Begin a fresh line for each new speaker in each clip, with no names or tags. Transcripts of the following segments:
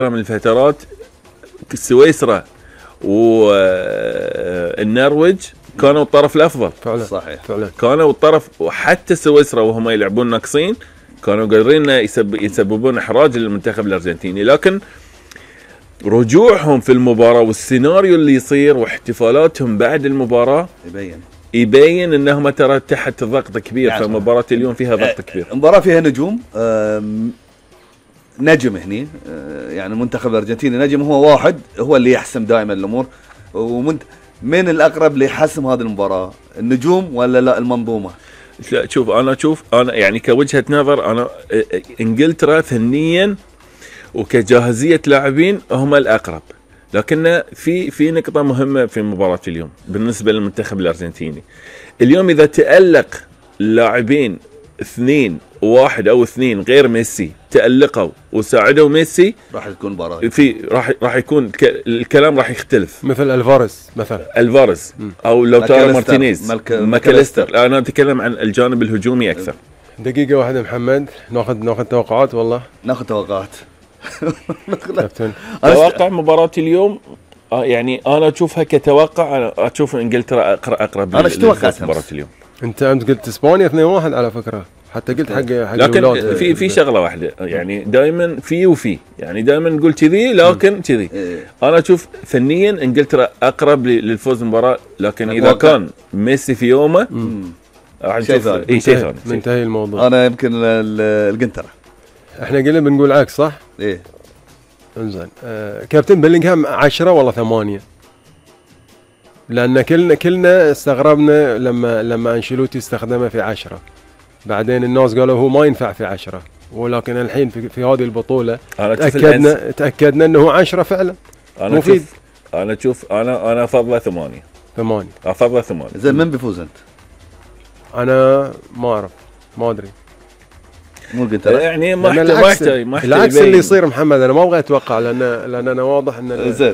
من الفترات سويسرا والنرويج كانوا الطرف الافضل
فعلا
صحيح
فعلا
كانوا الطرف، وحتى سويسرا وهم يلعبون ناقصين كانوا قادرين يسببون احراج للمنتخب الارجنتيني، لكن رجوعهم في المباراه والسيناريو اللي يصير واحتفالاتهم بعد المباراه يبين انهم ترى تحت ضغط كبير. يعني فمباراه اليوم فيها ضغط كبير،
مباراه فيها نجوم. نجم هني يعني المنتخب الارجنتيني نجم، هو واحد هو اللي يحسم دائما الامور. من الاقرب لحسم هذه المباراه، النجوم ولا لا المنظومه؟
لا شوف انا يعني كوجهه نظر انا انجلترا فنيا وكجاهزيه لاعبين هم الاقرب، لكن في نقطه مهمه في مباراه اليوم بالنسبه للمنتخب الارجنتيني. اليوم اذا تالق لاعبين واحد او اثنين غير ميسي تألقوا وساعدوا ميسي،
راح تكون مباراة
راح يكون الكلام راح يختلف.
مثل الفاريز مثلا،
الفاريز او لوتارو مارتينيز،
ماكاليستر.
انا اتكلم عن الجانب الهجومي اكثر.
دقيقة واحدة محمد، ناخذ توقعات. والله
ناخذ توقعات.
كابتن
توقع مباراة اليوم يعني انا اشوفها كتوقع، انا اشوف انجلترا اقرب.
انا ايش توقعت
مباراة اليوم؟
انت امس قلت اسبانيا 2-1 على فكرة، حتى قلت حق
لكن في شغله واحده، يعني دائما في يعني دائما نقول كذي لكن كذي. انا اشوف فنيا انجلترا اقرب للفوز بالمباراه، لكن اذا كان ميسي في يومه
شيء ثاني.
منتهي الموضوع.
انا يمكن الانجلترا.
احنا قلنا بنقول عكس صح؟
ايه
انزين. كابتن بيلينغهام 10 ولا 8؟ لان كلنا استغربنا لما انشيلوتي استخدمه في 10، بعدين الناس قالوا هو ما ينفع في 10، ولكن الحين في هذه البطولة تأكدنا انه 10 فعلا مفيد.
انا افضل 8. افضل 8.
زين من بيفوز انت؟
انا ما اعرف، ما ادري.
مو قلت
يعني ما
العكس اللي يصير محمد، انا ما ابغى اتوقع لان انا واضح ان
زين.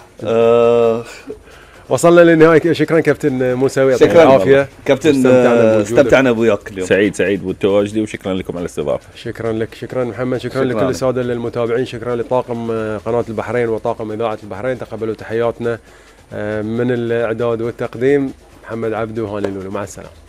وصلنا للنهاية. شكرا كابتن موسوي، يعطيك العافية
كابتن. استمتعنا بوياك اليوم.
سعيد بالتواجدي، وشكرا لكم على الاستضافة.
شكرا لك، شكرا محمد، شكرا لكل السادة المتابعين، شكرا لطاقم قناة البحرين وطاقم إذاعة البحرين. تقبلوا تحياتنا من الإعداد والتقديم محمد عبدو وهاني لولو. مع السلامة.